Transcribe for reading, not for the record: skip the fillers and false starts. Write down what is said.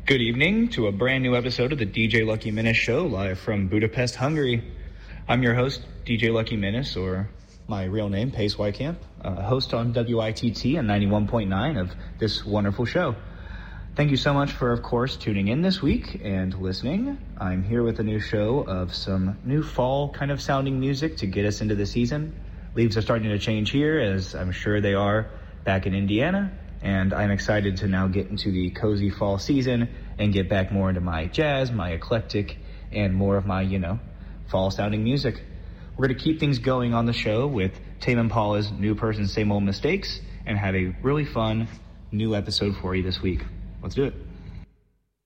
Good evening to a brand new episode of the DJ Lucky Minus Show, live from Budapest, Hungary. I'm your host, DJ Lucky Minus, or my real name, Pace Whitecamp, host on WITT and 91.9 of this wonderful show. Thank you so much for, of course, tuning in this week and listening. I'm here with a new show of some new fall kind of sounding music to get us into the season. Leaves are starting to change here, as I'm sure they are back in Indiana. And I'm excited to now get into the cozy fall season and get back more into my jazz, my eclectic, and more of my, fall-sounding music. We're going to keep things going on the show with Tame Impala's New Person, Same Old Mistakes, and have a really fun new episode for you this week. Let's do it.